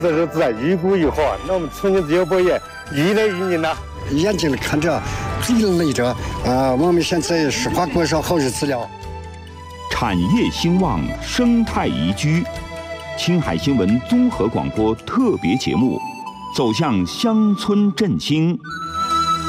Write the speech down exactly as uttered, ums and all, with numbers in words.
这是自然一股一火，那我们重庆自由博业一来一年呢， 眼睛里看着，嘴里累着，啊，我们现在是花过上好日子了。 产业兴旺，生态宜居。青海新闻综合广播特别节目，走向乡村振兴，